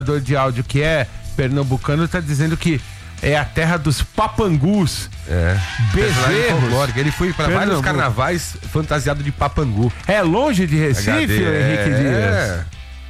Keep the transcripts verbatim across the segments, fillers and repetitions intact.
de áudio que é pernambucano tá dizendo que é a terra dos papangus. É. Bezerros. Ele foi para vários carnavais fantasiado de papangu. É longe de Recife, H D, Henrique é, Dias?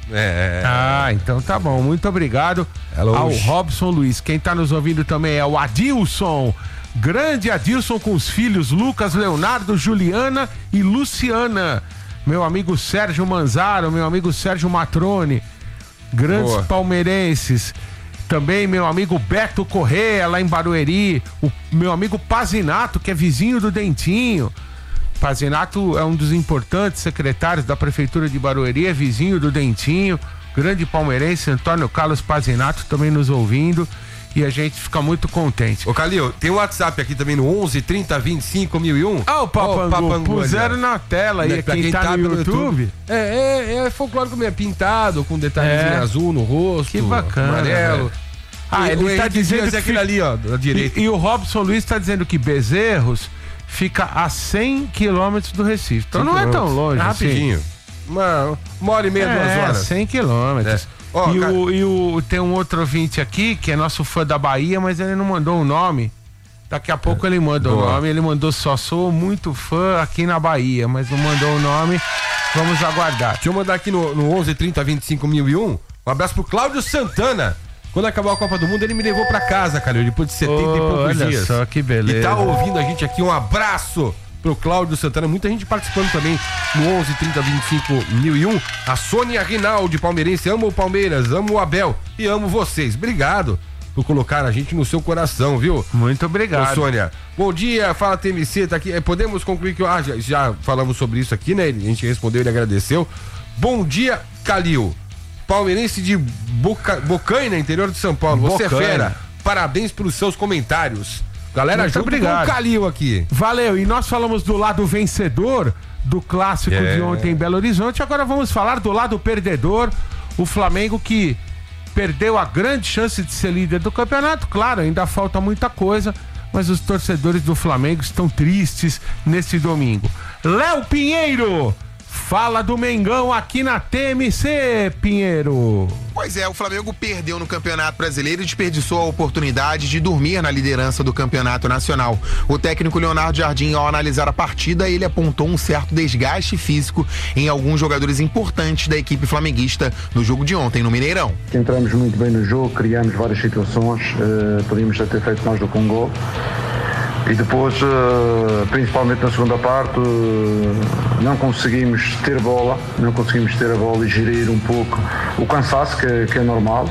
É. Ah, então tá bom. Muito obrigado é ao Robson Luiz. Quem tá nos ouvindo também é o Adilson. Grande Adilson com os filhos Lucas, Leonardo, Juliana e Luciana. Meu amigo Sérgio Manzaro, meu amigo Sérgio Matrone. Grandes Boa. palmeirenses. Também meu amigo Beto Corrêa, lá em Barueri. O meu amigo Pazinato, que é vizinho do Dentinho. Pazinato é um dos importantes secretários da Prefeitura de Barueri, é vizinho do Dentinho. Grande palmeirense, Antônio Carlos Pazinato, também nos ouvindo. E a gente fica muito contente. Ô, Calil, tem o um WhatsApp aqui também no onze, trinta, vinte e cinco, mil e um. Ah, o Papangu, oh, Papangu puseram ali, na tela aí, quem, quem tá, tá no YouTube. YouTube. É, é, é folclórico mesmo, pintado, com detalhes é. azul no rosto. Que bacana. Amarelo. Velho. Ah, ele, ele tá dizendo que... aquele ali, ó, da direita. E, e o Robson Luiz tá dizendo que Bezerros fica a cem quilômetros do Recife. Então não é tão longe, é rapidinho. Assim. Uma, uma hora e meia, é, duas horas. cem quilômetros. É. Oh, e, cara... o, e o tem um outro ouvinte aqui que é nosso fã da Bahia, mas ele não mandou o nome. Daqui a pouco é. ele manda Boa. o nome. Ele mandou só sou muito fã aqui na Bahia, mas não mandou o nome. Vamos aguardar. Deixa eu mandar aqui no, no onze, trinta, vinte e cinco, mil e um. Um abraço pro Cláudio Santana. Quando acabar a Copa do Mundo, ele me levou pra casa, cara, depois de setenta oh, e poucos olha dias. Só que beleza. E tá ouvindo a gente aqui, um abraço pro Cláudio Santana, muita gente participando também no onze, trinta, vinte e cinco, mil e um. A Sônia Rinaldi, palmeirense, amo o Palmeiras, amo o Abel e amo vocês. Obrigado por colocar a gente no seu coração, viu? Muito obrigado. Ô, Sônia. Bom dia, fala T M C, tá aqui. Podemos concluir que ah, já, já falamos sobre isso aqui, né? A gente respondeu, ele agradeceu. Bom dia, Calil. Palmeirense de Boca, Bocaina, interior de São Paulo. Você Bocaina. é fera. Parabéns pelos seus comentários. Galera, muito junto obrigado. com o Calil aqui. Valeu. E nós falamos do lado vencedor do clássico é. de ontem em Belo Horizonte. Agora vamos falar do lado perdedor. O Flamengo que perdeu a grande chance de ser líder do campeonato. Claro, ainda falta muita coisa, mas os torcedores do Flamengo estão tristes nesse domingo. Léo Pinheiro, fala do Mengão aqui na T M C, Pinheiro. Pois é, o Flamengo perdeu no Campeonato Brasileiro e desperdiçou a oportunidade de dormir na liderança do Campeonato Nacional. O técnico Leonardo Jardim, ao analisar a partida, ele apontou um certo desgaste físico em alguns jogadores importantes da equipe flamenguista no jogo de ontem no Mineirão. Entramos muito bem no jogo, criamos várias situações, uh, podíamos ter feito mais do que um gol. E depois, principalmente na segunda parte, não conseguimos ter bola, não conseguimos ter a bola e gerir um pouco o cansaço, que, que é normal,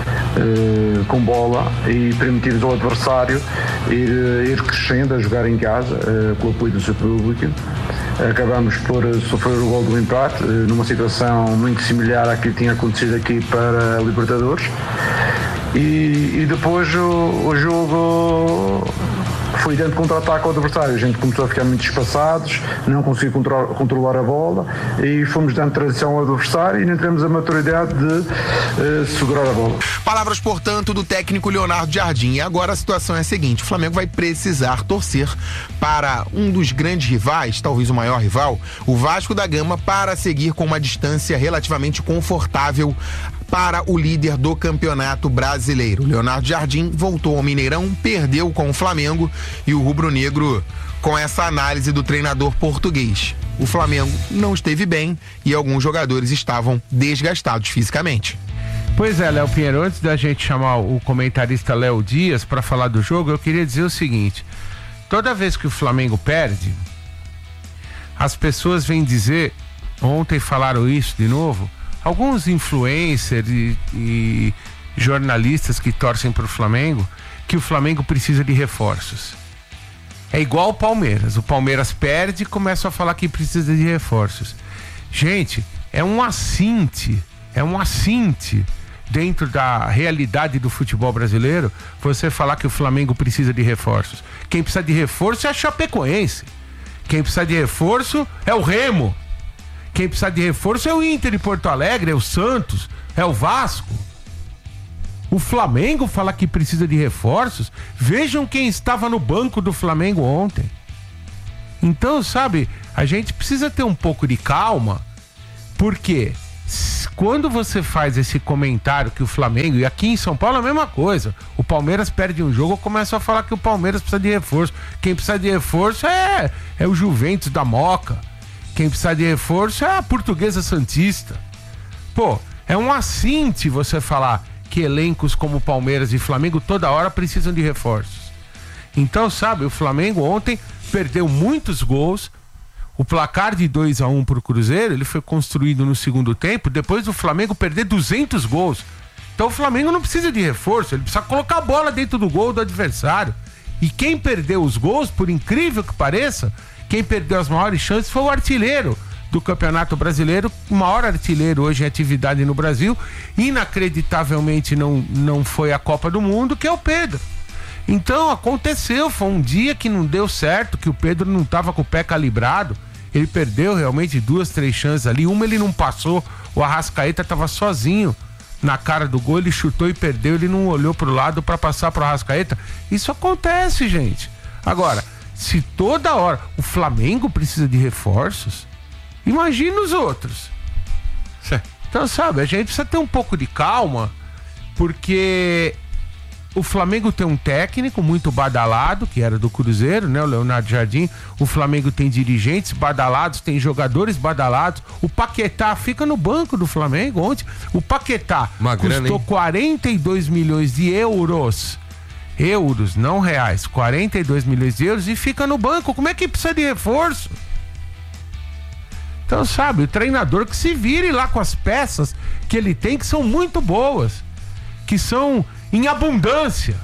com bola, e permitimos ao adversário ir, ir crescendo, a jogar em casa, com o apoio do seu público. Acabamos por sofrer o gol do empate, numa situação muito similar àquilo que tinha acontecido aqui para a Libertadores. E, e depois o, o jogo foi dentro de contra-ataque ao adversário. A gente começou a ficar muito espaçados, não conseguiu controlar, controlar a bola e fomos dando transição ao adversário e não tivemos a maturidade de uh, segurar a bola. Palavras, portanto, do técnico Leonardo Jardim. E agora a situação é a seguinte: o Flamengo vai precisar torcer para um dos grandes rivais, talvez o maior rival, o Vasco da Gama, para seguir com uma distância relativamente confortável para o líder do Campeonato Brasileiro. Leonardo Jardim voltou ao Mineirão, perdeu com o Flamengo e o rubro-negro com essa análise do treinador português. O Flamengo não esteve bem e alguns jogadores estavam desgastados fisicamente. Pois é, Léo Pinheiro, antes da gente chamar o comentarista Léo Dias para falar do jogo, eu queria dizer o seguinte: toda vez que o Flamengo perde, as pessoas vêm dizer, ontem falaram isso de novo, alguns influencers e, e jornalistas que torcem para o Flamengo, que o Flamengo precisa de reforços. É igual o Palmeiras. O Palmeiras perde e começa a falar que precisa de reforços. Gente, é um assinte, é um assinte dentro da realidade do futebol brasileiro você falar que o Flamengo precisa de reforços. Quem precisa de reforço é a Chapecoense. Quem precisa de reforço é o Remo. Quem precisa de reforço é o Inter de Porto Alegre, é o Santos, é o Vasco. O Flamengo fala que precisa de reforços. Vejam quem estava no banco do Flamengo ontem. Então, sabe, a gente precisa ter um pouco de calma, porque quando você faz esse comentário que o Flamengo, e aqui em São Paulo é a mesma coisa, o Palmeiras perde um jogo, começa a falar que o Palmeiras precisa de reforço. Quem precisa de reforço é, é o Juventus da Moca. Quem precisa de reforço é a Portuguesa Santista. Pô, é um assinte você falar que elencos como Palmeiras e Flamengo toda hora precisam de reforços. Então, sabe, o Flamengo ontem perdeu muitos gols. O placar de dois a um pro Cruzeiro, ele foi construído no segundo tempo, depois do Flamengo perder duzentos gols. Então o Flamengo não precisa de reforço, ele precisa colocar a bola dentro do gol do adversário. E quem perdeu os gols, por incrível que pareça, quem perdeu as maiores chances foi o artilheiro do Campeonato Brasileiro, o maior artilheiro hoje em atividade no Brasil, inacreditavelmente não, não foi a Copa do Mundo, que é o Pedro. Então aconteceu, foi um dia que não deu certo, que o Pedro não estava com o pé calibrado, ele perdeu realmente duas, três chances ali, uma ele não passou, o Arrascaeta estava sozinho na cara do gol, ele chutou e perdeu, ele não olhou pro lado para passar pro Arrascaeta. Isso acontece, gente. Agora, se toda hora o Flamengo precisa de reforços, imagina os outros. Então, sabe, a gente precisa ter um pouco de calma, porque o Flamengo tem um técnico muito badalado, que era do Cruzeiro, né? O Leonardo Jardim. O Flamengo tem dirigentes badalados, tem jogadores badalados. O Paquetá fica no banco do Flamengo ontem. O Paquetá Uma custou grana, quarenta e dois milhões de euros. Euros, não reais. quarenta e dois milhões de euros e fica no banco. Como é que precisa de reforço? Então, sabe, o treinador que se vire lá com as peças que ele tem, que são muito boas, que são em abundância,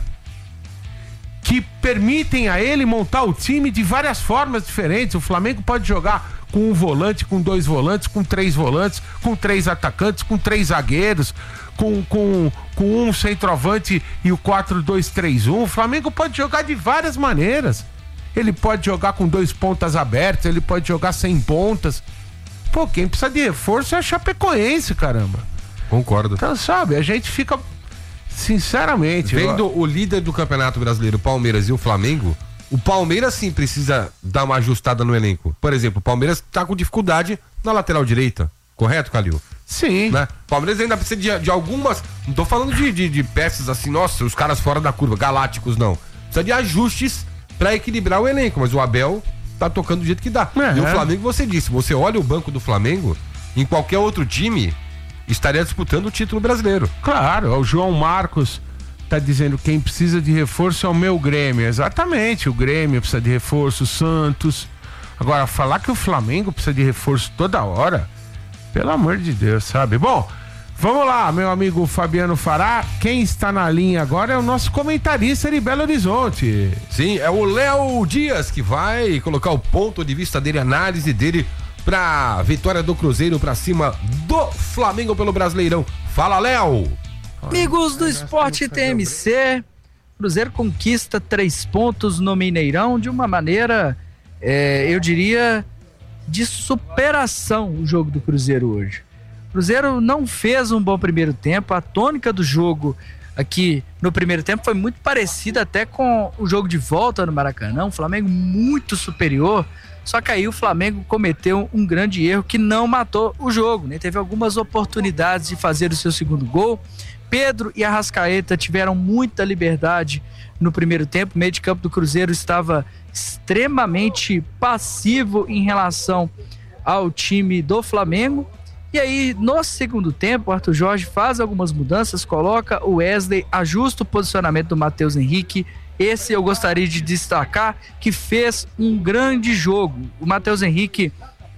que permitem a ele montar o time de várias formas diferentes. O Flamengo pode jogar com um volante, com dois volantes, com três volantes, com três atacantes, com três zagueiros, com, com, com um centroavante e o quatro dois três um. O Flamengo pode jogar de várias maneiras. Ele pode jogar com dois pontas abertas, ele pode jogar sem pontas. Pô, quem precisa de reforço é a Chapecoense, caramba. Concordo. Então, sabe, a gente fica... Sinceramente, vendo eu... o líder do Campeonato Brasileiro, Palmeiras, e o Flamengo, o Palmeiras sim precisa dar uma ajustada no elenco. Por exemplo, o Palmeiras tá com dificuldade na lateral direita, correto, Calil? Sim. Né? O Palmeiras ainda precisa de, de algumas, não tô falando de, de, de peças assim, nossa, os caras fora da curva, galácticos, não. Precisa de ajustes pra equilibrar o elenco, mas o Abel tá tocando do jeito que dá. É, e o é. Flamengo, você disse, você olha o banco do Flamengo, em qualquer outro time estaria disputando o título brasileiro. Claro, o João Marcos tá dizendo que quem precisa de reforço é o meu Grêmio. Exatamente, o Grêmio precisa de reforço, o Santos. Agora, falar que o Flamengo precisa de reforço toda hora, pelo amor de Deus, sabe? Bom, vamos lá, meu amigo Fabiano Fará. Quem está na linha agora é o nosso comentarista de Belo Horizonte. Sim, é o Léo Dias que vai colocar o ponto de vista dele, a análise dele pra vitória do Cruzeiro pra cima do Flamengo pelo Brasileirão. Fala, Léo! Amigos do Esporte T M C, Cruzeiro conquista três pontos no Mineirão de uma maneira, é, eu diria, de superação o jogo do Cruzeiro hoje. O Cruzeiro não fez um bom primeiro tempo, a tônica do jogo aqui no primeiro tempo foi muito parecida até com o jogo de volta no Maracanã, o Flamengo muito superior. Só que aí o Flamengo cometeu um grande erro que não matou o jogo, né? Teve algumas oportunidades de fazer o seu segundo gol. Pedro e Arrascaeta tiveram muita liberdade no primeiro tempo. O meio de campo do Cruzeiro estava extremamente passivo em relação ao time do Flamengo. E aí, no segundo tempo, o Arthur Jorge faz algumas mudanças, coloca o Wesley, ajusta o posicionamento do Matheus Henrique. Esse eu gostaria de destacar, que fez um grande jogo. O Matheus Henrique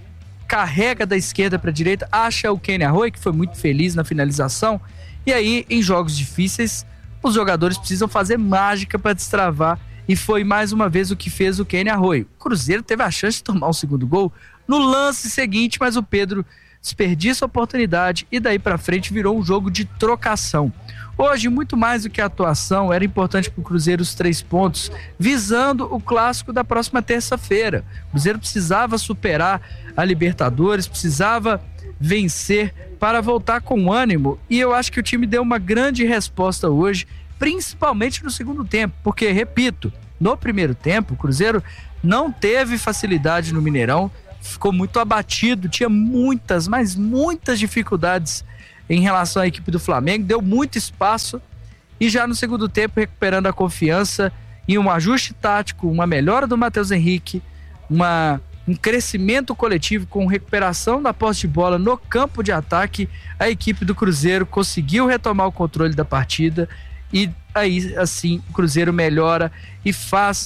carrega da esquerda para a direita, acha o Kenny Arroyo, que foi muito feliz na finalização. E aí, em jogos difíceis, os jogadores precisam fazer mágica para destravar. E foi mais uma vez o que fez o Kenny Arroyo. O Cruzeiro teve a chance de tomar um segundo gol no lance seguinte, mas o Pedro desperdiça a oportunidade e daí para frente virou um jogo de trocação. Hoje, muito mais do que a atuação, era importante para o Cruzeiro os três pontos, visando o clássico da próxima terça-feira. O Cruzeiro precisava superar a Libertadores, precisava vencer para voltar com ânimo, e eu acho que o time deu uma grande resposta hoje, principalmente no segundo tempo, porque, repito, no primeiro tempo, o Cruzeiro não teve facilidade no Mineirão, ficou muito abatido, tinha muitas, mas muitas dificuldades em relação à equipe do Flamengo, deu muito espaço e já no segundo tempo recuperando a confiança e um ajuste tático, uma melhora do Matheus Henrique, uma, um crescimento coletivo com recuperação da posse de bola no campo de ataque, a equipe do Cruzeiro conseguiu retomar o controle da partida e aí assim o Cruzeiro melhora e faz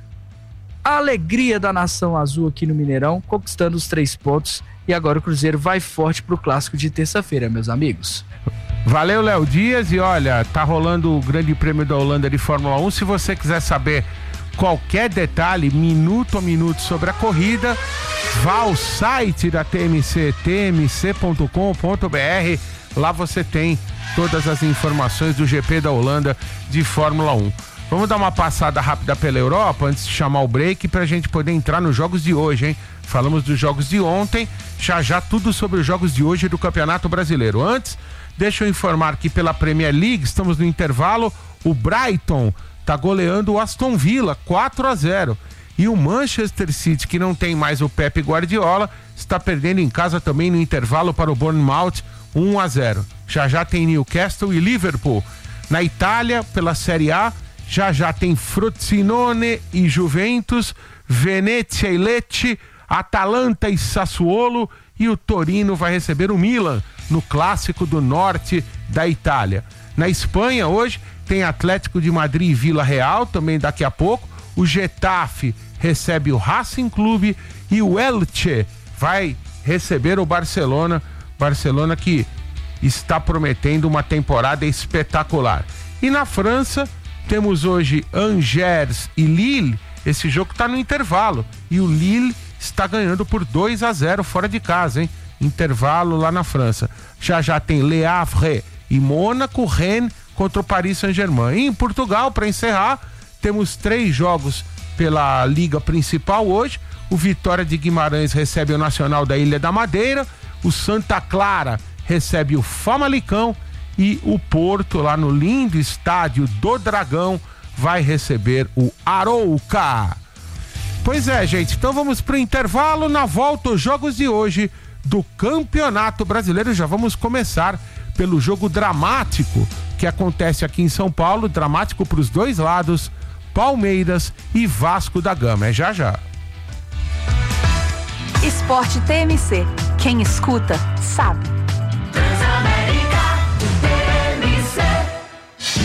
a alegria da nação azul aqui no Mineirão, conquistando os três pontos. E agora o Cruzeiro vai forte pro clássico de terça-feira, meus amigos. Valeu, Léo Dias. E olha, tá rolando o Grande Prêmio da Holanda de Fórmula um. Se você quiser saber qualquer detalhe, minuto a minuto sobre a corrida, vá ao site da T M C, t m c ponto com ponto b r. Lá você tem todas as informações do G P da Holanda de Fórmula um. Vamos dar uma passada rápida pela Europa antes de chamar o break pra gente poder entrar nos jogos de hoje, hein? Falamos dos jogos de ontem, já já tudo sobre os jogos de hoje do Campeonato Brasileiro. Antes, deixa eu informar que pela Premier League, estamos no intervalo, o Brighton tá goleando o Aston Villa quatro a zero. E o Manchester City, que não tem mais o Pep Guardiola, está perdendo em casa também no intervalo para o Bournemouth um a zero. Já já tem Newcastle e Liverpool. Na Itália, pela Série A, já já tem Frosinone e Juventus, Venezia e Lecce, Atalanta e Sassuolo, e o Torino vai receber o Milan no clássico do norte da Itália. Na Espanha hoje tem Atlético de Madrid e Vila Real, também daqui a pouco. O Getafe recebe o Racing Clube e o Elche vai receber o Barcelona, Barcelona que está prometendo uma temporada espetacular. E na França temos hoje Angers e Lille. Esse jogo está no intervalo e o Lille está ganhando por dois a zero fora de casa, hein? Intervalo lá na França. Já já tem Le Havre e Mônaco, Rennes contra o Paris Saint-Germain. E em Portugal, para encerrar, temos três jogos pela Liga Principal hoje. O Vitória de Guimarães recebe o Nacional da Ilha da Madeira, o Santa Clara recebe o Famalicão e o Porto, lá no lindo estádio do Dragão, vai receber o Arouca. Pois é, gente, então vamos pro intervalo. Na volta, os jogos de hoje do Campeonato Brasileiro. Já vamos começar pelo jogo dramático que acontece aqui em São Paulo, dramático para os dois lados, Palmeiras e Vasco da Gama. É já já. Esporte T M C. Quem escuta, sabe. Transamérica, T M C.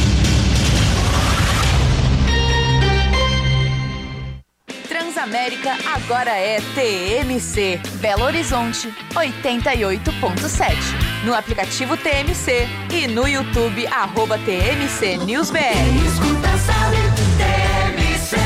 Transamérica agora é T M C. Belo Horizonte, oitenta e oito ponto sete. No aplicativo T M C e no YouTube, arroba T M C News B R. Quem escuta sabe, T M C.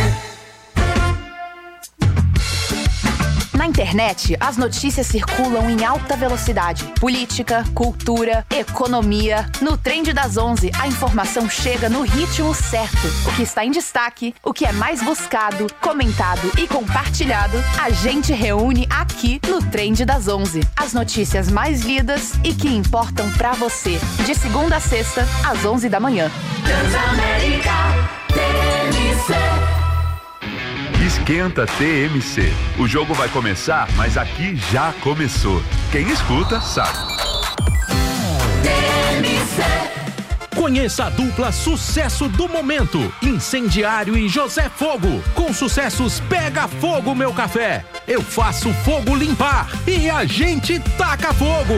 Na internet, as notícias circulam em alta velocidade. Política, cultura, economia. No Trend das onze, a informação chega no ritmo certo. O que está em destaque, o que é mais buscado, comentado e compartilhado, a gente reúne aqui no Trend das onze. As notícias mais lidas e que importam pra você. De segunda a sexta, às onze da manhã. Transamérica, T M C. Esquenta T M C. O jogo vai começar, mas aqui já começou. Quem escuta, sabe. T M C. Conheça a dupla sucesso do momento, Incendiário e José Fogo. Com sucessos Pega Fogo Meu Café, Eu Faço Fogo Limpar e A Gente Taca Fogo.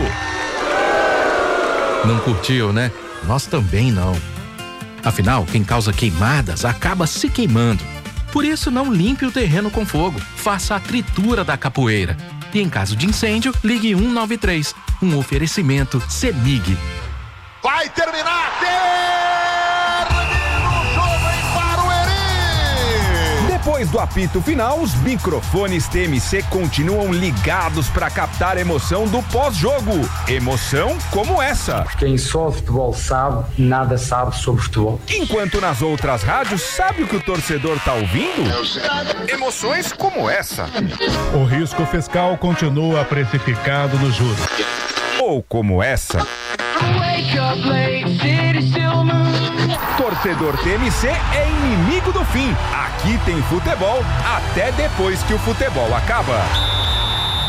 Não curtiu, né? Nós também não. Afinal, quem causa queimadas acaba se queimando. Por isso, não limpe o terreno com fogo. Faça a tritura da capoeira. E em caso de incêndio, ligue um nove três. Um oferecimento CEMIG. Vai terminar! Termina o jogo em Barueri! Depois do apito final, os microfones T M C continuam ligados para captar a emoção do pós-jogo. Emoção como essa. Quem só futebol sabe, nada sabe sobre futebol. Enquanto nas outras rádios, sabe o que o torcedor tá ouvindo? Emoções como essa. O risco fiscal continua precificado nos juros. Ou como essa. Torcedor T M C é inimigo do fim. Aqui tem futebol até depois que o futebol acaba.